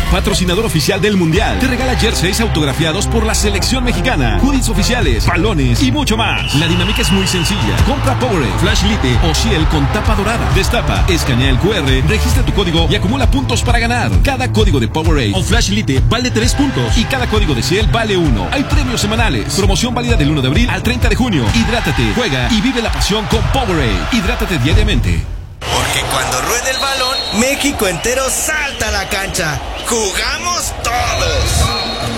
patrocinador oficial del Mundial. Te regala jerseys autografiados por la selección mexicana, hoodies oficiales, balones y mucho más. La dinámica es muy sencilla. Compra Powerade, Flash Lite o Ciel con tapa dorada. Destapa, escanea el QR, registra tu código y acumula puntos para ganar. Cada código de Powerade o Flash Lite vale 3 puntos y cada código de Ciel vale 1. Hay premios semanales. Promoción válida del 1 de abril al 30 de junio. Hidrátate, juega y vive la pasión con Powerade. Hidrátate diariamente. Porque cuando ruede el balón, México entero salta a la cancha. ¡Jugamos todos!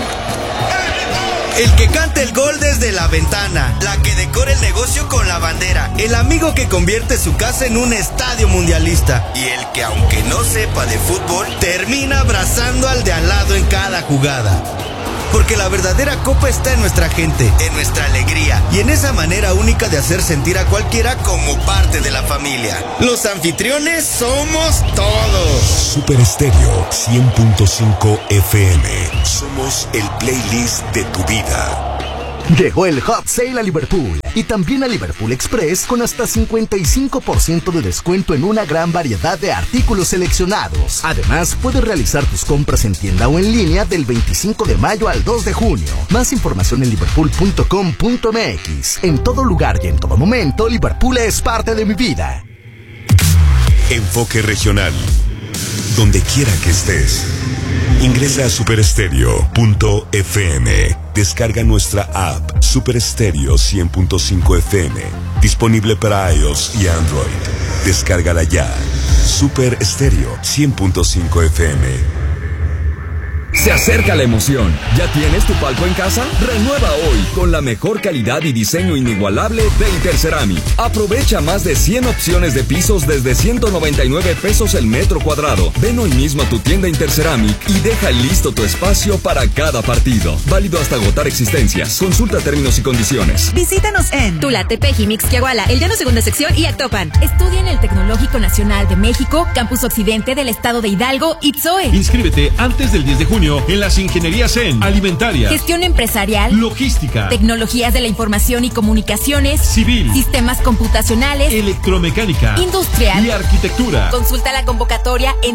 El que cante el gol desde la ventana, la que decore el negocio con la bandera, el amigo que convierte su casa en un estadio mundialista y el que, aunque no sepa de fútbol, termina abrazando al de al lado en cada jugada. Porque la verdadera copa está en nuestra gente, en nuestra alegría y en esa manera única de hacer sentir a cualquiera como parte de la familia. Los anfitriones somos todos. Super Estéreo 100.5 FM. Somos el playlist de tu vida. Llegó el Hot Sale a Liverpool y también a Liverpool Express con hasta 55% de descuento en una gran variedad de artículos seleccionados. Además, puedes realizar tus compras en tienda o en línea del 25 de mayo al 2 de junio. Más información en liverpool.com.mx. En todo lugar y en todo momento, Liverpool es parte de mi vida. Enfoque regional. Donde quiera que estés. Ingresa a superestereo.fm. Descarga nuestra app Super Estéreo 100.5 FM. Disponible para iOS y Android. Descárgala ya. Super Estéreo 100.5 FM. Se acerca la emoción. ¿Ya tienes tu palco en casa? Renueva hoy con la mejor calidad y diseño inigualable de Interceramic. Aprovecha más de 100 opciones de pisos desde 199 pesos el metro cuadrado. Ven hoy mismo a tu tienda Interceramic y deja listo tu espacio para cada partido. Válido hasta agotar existencias. Consulta términos y condiciones. Visítanos en Tula, Tepeji, Mixquiahuala, El Llano Segunda Sección y Actopan. Estudia en el Tecnológico Nacional de México, Campus Occidente del Estado de Hidalgo y TSOE. Inscríbete antes del 10 de junio en las ingenierías en alimentaria, gestión empresarial, logística, tecnologías de la información y comunicaciones, civil, sistemas computacionales, electromecánica, industrial y arquitectura. Consulta la convocatoria en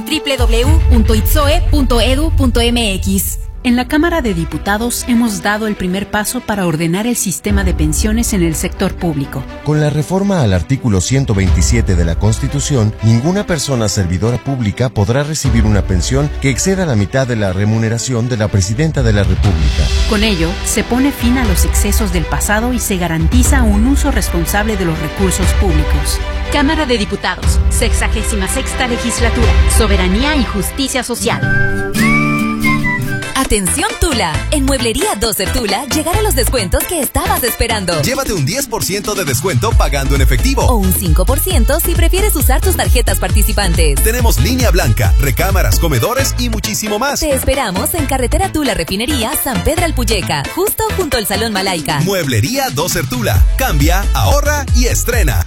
www.itsoe.edu.mx. En la Cámara de Diputados hemos dado el primer paso para ordenar el sistema de pensiones en el sector público. Con la reforma al artículo 127 de la Constitución, ninguna persona servidora pública podrá recibir una pensión que exceda la mitad de la remuneración de la Presidenta de la República. Con ello, se pone fin a los excesos del pasado y se garantiza un uso responsable de los recursos públicos. Cámara de Diputados, 66ª Legislatura, Soberanía y Justicia Social. Atención Tula, en Mueblería Doser Tula llegaron los descuentos que estabas esperando. Llévate un 10% de descuento pagando en efectivo. O un 5% si prefieres usar tus tarjetas participantes. Tenemos línea blanca, recámaras, comedores y muchísimo más. Te esperamos en Carretera Tula Refinería, San Pedro Alpuyeca, justo junto al Salón Malaika. Mueblería Doser Tula. Cambia, ahorra y estrena.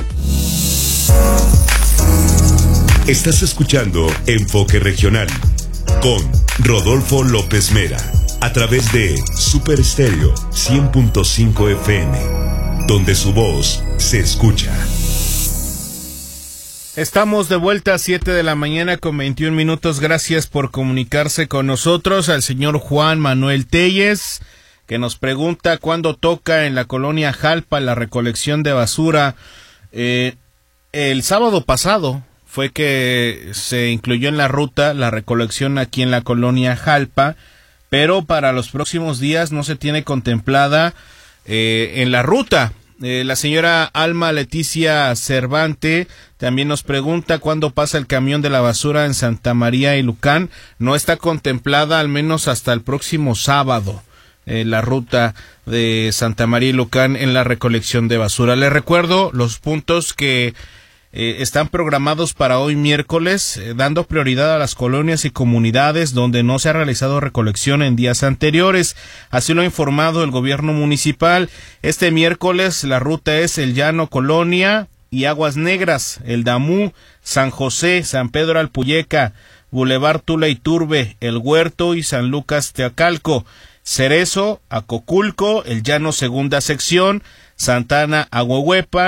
Estás escuchando Enfoque Regional con Rodolfo López Mera a través de Super Estéreo 100.5 FM, donde su voz se escucha. Estamos de vuelta a 7 de la mañana con 21 minutos. Gracias por comunicarse con nosotros. Al señor Juan Manuel Telles, que nos pregunta cuándo toca en la colonia Jalpa la recolección de basura. El sábado pasado fue que se incluyó en la ruta la recolección aquí en la colonia Jalpa, pero para los próximos días no se tiene contemplada en la ruta. La señora Alma Leticia Cervante también nos pregunta cuándo pasa el camión de la basura en Santa María y Lucán. No está contemplada al menos hasta el próximo sábado la ruta de Santa María y Lucán en la recolección de basura. Les recuerdo los puntos que están programados para hoy miércoles, dando prioridad a las colonias y comunidades donde no se ha realizado recolección en días anteriores. Así lo ha informado el gobierno municipal. Este miércoles la ruta es El Llano Colonia y Aguas Negras, El Damú, San José, San Pedro Alpuyeca, Boulevard Tula Iturbe, El Huerto y San Lucas Teacalco, Cerezo, Acoculco, El Llano Segunda Sección, Santana Ahuehuepan,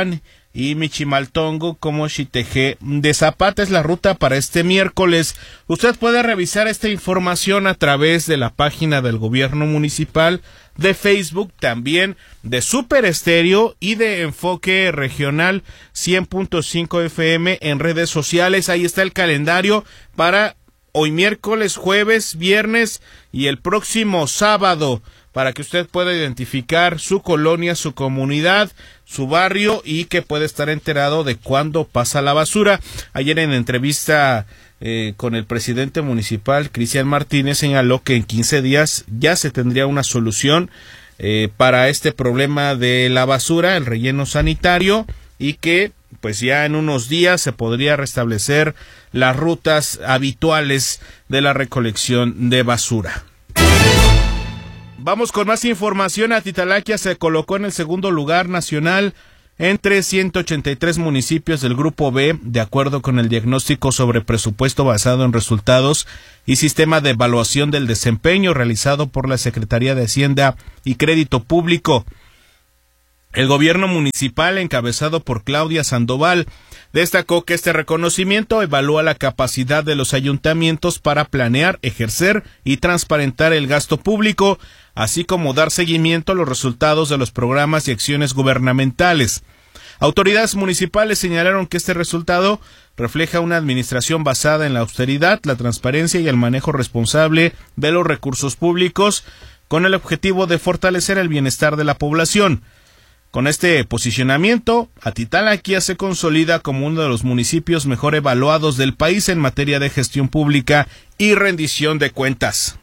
y Michimaltongo como Xitejé de Zapata. Es la ruta para este miércoles. Usted puede revisar esta información a través de la página del gobierno municipal, de Facebook, también de Super Estéreo y de Enfoque Regional 100.5 FM en redes sociales. Ahí está el calendario para hoy miércoles, jueves, viernes y el próximo sábado, para que usted pueda identificar su colonia, su comunidad, su barrio y que pueda estar enterado de cuándo pasa la basura. Ayer en entrevista con el presidente municipal, Cristian Martínez, señaló que en 15 días ya se tendría una solución para este problema de la basura, el relleno sanitario, y que pues ya en unos días se podría restablecer las rutas habituales de la recolección de basura. Vamos con más información. Atitalaquia se colocó en el segundo lugar nacional entre 183 municipios del Grupo B, de acuerdo con el diagnóstico sobre presupuesto basado en resultados y sistema de evaluación del desempeño realizado por la Secretaría de Hacienda y Crédito Público. El gobierno municipal, encabezado por Claudia Sandoval, destacó que este reconocimiento evalúa la capacidad de los ayuntamientos para planear, ejercer y transparentar el gasto público, así como dar seguimiento a los resultados de los programas y acciones gubernamentales. Autoridades municipales señalaron que este resultado refleja una administración basada en la austeridad, la transparencia y el manejo responsable de los recursos públicos, con el objetivo de fortalecer el bienestar de la población. Con este posicionamiento, Atitalaquia se consolida como uno de los municipios mejor evaluados del país en materia de gestión pública y rendición de cuentas.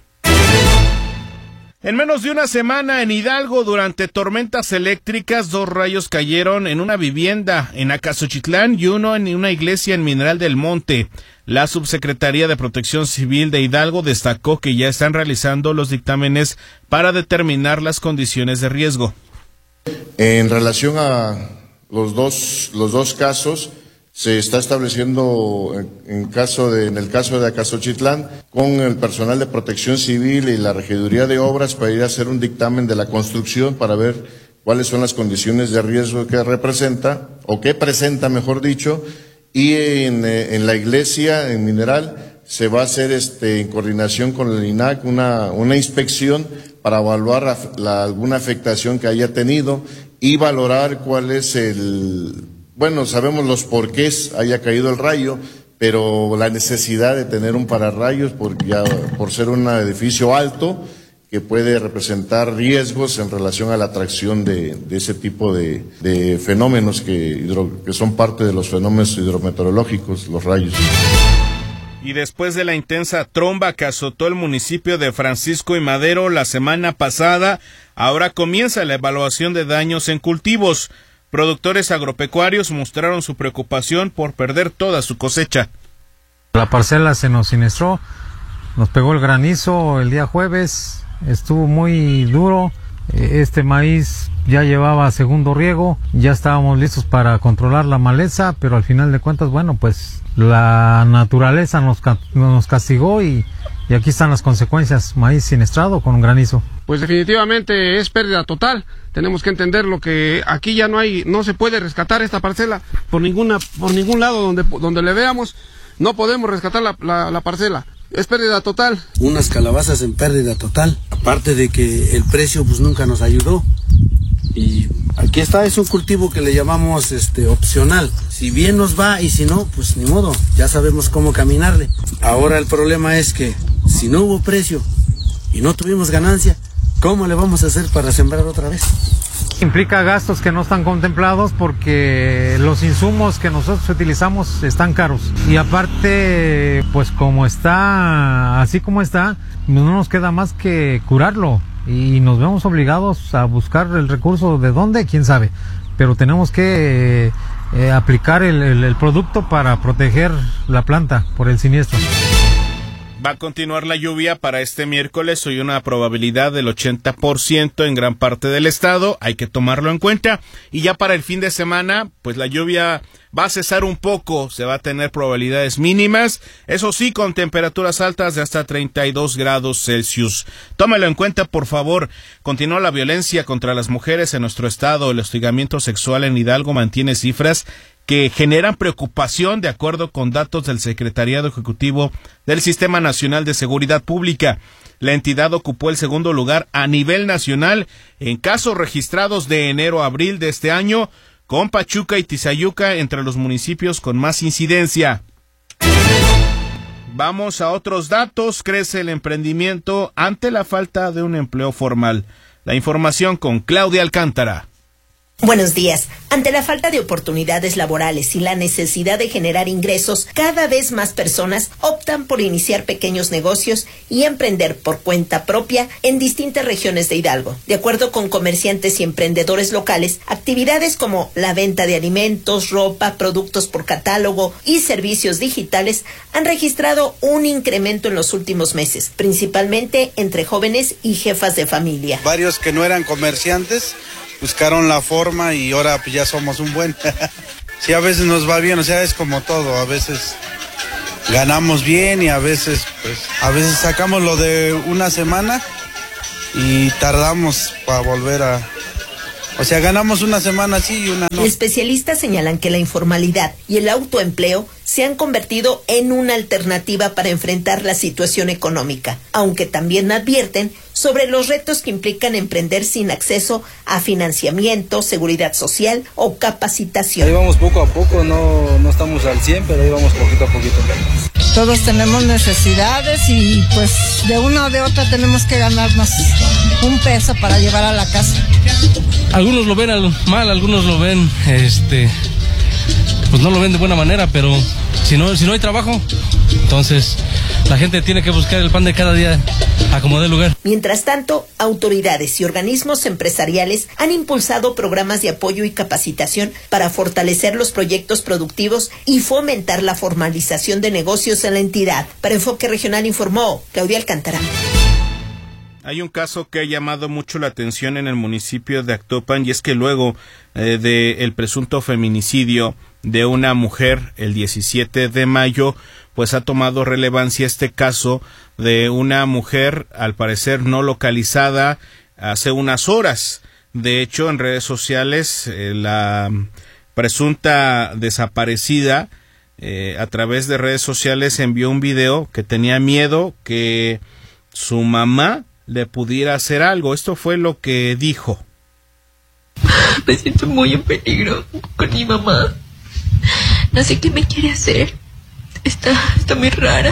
En menos de una semana en Hidalgo, durante tormentas eléctricas, 2 rayos cayeron en una vivienda en Acasochitlán y uno en una iglesia en Mineral del Monte. La Subsecretaría de Protección Civil de Hidalgo destacó que ya están realizando los dictámenes para determinar las condiciones de riesgo. En relación a los dos casos, se está estableciendo en el caso de Acasochitlán con el personal de Protección Civil y la Regiduría de Obras para ir a hacer un dictamen de la construcción para ver cuáles son las condiciones de riesgo que representa o que presenta, mejor dicho, y en la iglesia en Mineral se va a hacer en coordinación con el INAH una inspección para evaluar alguna afectación que haya tenido y valorar cuál es sabemos los porqués haya caído el rayo, pero la necesidad de tener un pararrayos por ser un edificio alto que puede representar riesgos en relación a la atracción de ese tipo de fenómenos que son parte de los fenómenos hidrometeorológicos, los rayos. Y después de la intensa tromba que azotó el municipio de Francisco y Madero la semana pasada, ahora comienza la evaluación de daños en cultivos. Productores agropecuarios mostraron su preocupación por perder toda su cosecha. La parcela se nos siniestró, nos pegó el granizo el día jueves, estuvo muy duro. Este maíz ya llevaba segundo riego, ya estábamos listos para controlar la maleza, pero al final de cuentas, pues la naturaleza nos castigó y aquí están las consecuencias, maíz siniestrado con un granizo. Pues definitivamente es pérdida total, tenemos que entender lo que aquí ya no se puede rescatar esta parcela por ningún lado donde le veamos, no podemos rescatar la parcela. Es pérdida total. Unas calabazas en pérdida total. Aparte de que el precio nunca nos ayudó. Y aquí está, es un cultivo que le llamamos opcional. Si bien nos va y si no, pues ni modo. Ya sabemos cómo caminarle. Ahora el problema es que si no hubo precio y no tuvimos ganancia, ¿cómo le vamos a hacer para sembrar otra vez? Implica gastos que no están contemplados porque los insumos que nosotros utilizamos están caros. Y aparte, pues así como está, no nos queda más que curarlo. Y nos vemos obligados a buscar el recurso. ¿De dónde? ¿Quién sabe? Pero tenemos que aplicar el producto para proteger la planta por el siniestro. Va a continuar la lluvia para este miércoles, hoy una probabilidad del 80% en gran parte del estado, hay que tomarlo en cuenta. Y ya para el fin de semana, pues la lluvia va a cesar un poco, se va a tener probabilidades mínimas, eso sí, con temperaturas altas de hasta 32 grados Celsius. Tómalo en cuenta, por favor. Continúa la violencia contra las mujeres en nuestro estado. El hostigamiento sexual en Hidalgo mantiene cifras que generan preocupación, de acuerdo con datos del Secretariado Ejecutivo del Sistema Nacional de Seguridad Pública. La entidad ocupó el segundo lugar a nivel nacional en casos registrados de enero a abril de este año, con Pachuca y Tizayuca entre los municipios con más incidencia. Vamos a otros datos. Crece el emprendimiento ante la falta de un empleo formal. La información con Claudia Alcántara. Buenos días. Ante la falta de oportunidades laborales y la necesidad de generar ingresos, cada vez más personas optan por iniciar pequeños negocios y emprender por cuenta propia en distintas regiones de Hidalgo. De acuerdo con comerciantes y emprendedores locales, actividades como la venta de alimentos, ropa, productos por catálogo y servicios digitales han registrado un incremento en los últimos meses, principalmente entre jóvenes y jefas de familia. Varios que no eran comerciantes buscaron la forma y ahora pues ya somos un buen. Sí, a veces nos va bien, o sea, es como todo, a veces ganamos bien y a veces sacamos lo de una semana y tardamos para volver a... O sea, ganamos una semana sí y una no. Especialistas señalan que la informalidad y el autoempleo se han convertido en una alternativa para enfrentar la situación económica, aunque también advierten sobre los retos que implican emprender sin acceso a financiamiento, seguridad social o capacitación. Ahí vamos poco a poco, no estamos al 100, pero ahí vamos poquito a poquito. Todos tenemos necesidades y pues de una o de otra tenemos que ganarnos un peso para llevar a la casa. Algunos lo ven mal, algunos lo ven, pues no lo ven de buena manera, pero si no hay trabajo, entonces la gente tiene que buscar el pan de cada día a como dé lugar. Mientras tanto, autoridades y organismos empresariales han impulsado programas de apoyo y capacitación para fortalecer los proyectos productivos y fomentar la formalización de negocios en la entidad. Para Enfoque Regional informó Claudia Alcántara. Hay un caso que ha llamado mucho la atención en el municipio de Actopan, y es que luego del presunto feminicidio de una mujer el 17 de mayo, pues ha tomado relevancia este caso de una mujer, al parecer no localizada hace unas horas. De hecho, en redes sociales, la presunta desaparecida, a través de redes sociales, envió un video que tenía miedo que su mamá le pudiera hacer algo. Esto fue lo que dijo. Me siento muy en peligro con mi mamá. No sé qué me quiere hacer. Está muy rara.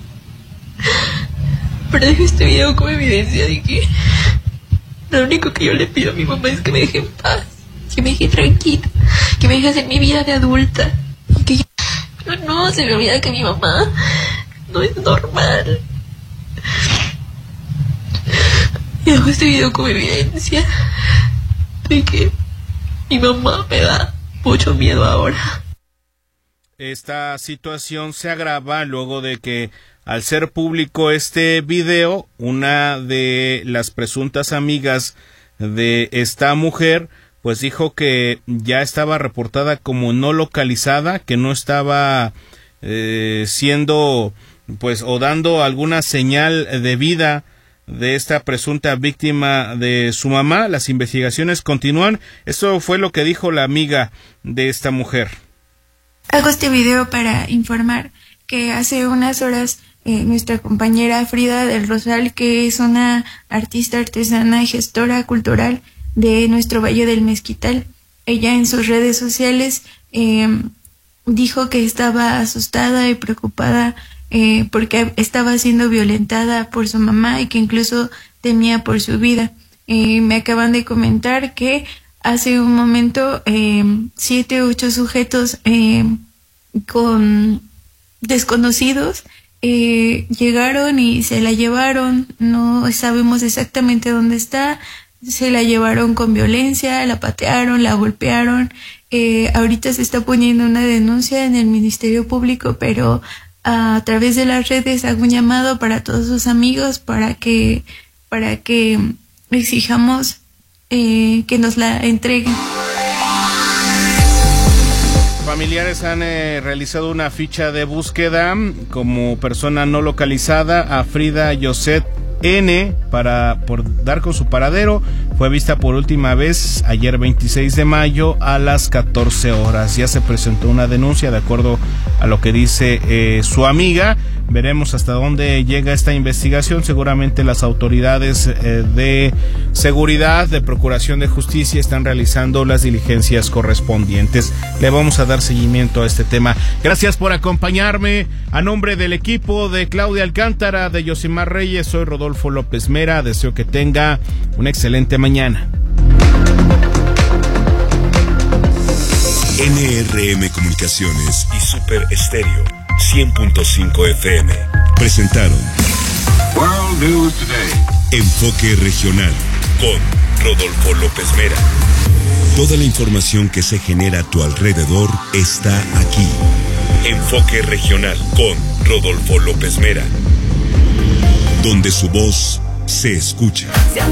Pero dejo este video como evidencia de que lo único que yo le pido a mi mamá es que me deje en paz, que me deje tranquila, que me deje hacer mi vida de adulta. Pero no, se me olvida que mi mamá no es normal. Y dejo este video como evidencia de que mi mamá me da mucho miedo ahora. Esta situación se agrava luego de que, al ser público este video, una de las presuntas amigas de esta mujer pues dijo que ya estaba reportada como no localizada, que no estaba siendo pues o dando alguna señal de vida de esta presunta víctima de su mamá. Las investigaciones continúan. Esto fue lo que dijo la amiga de esta mujer. Hago este video para informar que hace unas horas nuestra compañera Frida del Rosal, que es una artista artesana y gestora cultural de nuestro Valle del Mezquital, ella en sus redes sociales dijo que estaba asustada y preocupada porque estaba siendo violentada por su mamá y que incluso temía por su vida. Me acaban de comentar que hace un momento 7 u 8 sujetos con desconocidos llegaron y se la llevaron. No sabemos exactamente dónde está. Se la llevaron con violencia, la patearon, la golpearon. Ahorita se está poniendo una denuncia en el Ministerio Público, pero a través de las redes hago un llamado para todos sus amigos para que exijamos que nos la entreguen. Familiares han realizado una ficha de búsqueda como persona no localizada a Frida Yoset N por dar con su paradero. Fue vista por última vez ayer 26 de mayo a las 14 horas. Ya se presentó una denuncia de acuerdo a lo que dice su amiga. Veremos hasta dónde llega esta investigación. Seguramente las autoridades de seguridad, de Procuración de Justicia están realizando las diligencias correspondientes. Le vamos a dar seguimiento a este tema. Gracias por acompañarme. A nombre del equipo de Claudia Alcántara, de Yosimar Reyes, soy Rodolfo López Mera. Deseo que tenga una excelente mañana. NRM Comunicaciones y Super Estéreo 100.5 FM presentaron World News Today. Enfoque Regional con Rodolfo López Mera. Toda la información que se genera a tu alrededor está aquí. Enfoque Regional con Rodolfo López Mera, donde su voz se escucha.